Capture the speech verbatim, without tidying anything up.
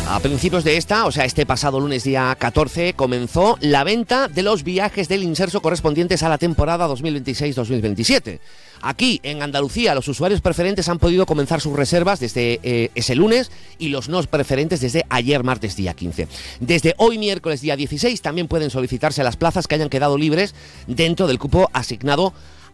A principios de esta, o sea, este pasado lunes día catorce, comenzó la venta de los viajes del Inserso correspondientes a la temporada dos mil veintiséis dos mil veintisiete. Aquí, en Andalucía, los usuarios preferentes han podido comenzar sus reservas desde eh, ese lunes y los no preferentes desde ayer martes día quince. Desde hoy miércoles día dieciséis también pueden solicitarse las plazas que hayan quedado libres dentro del cupo asignado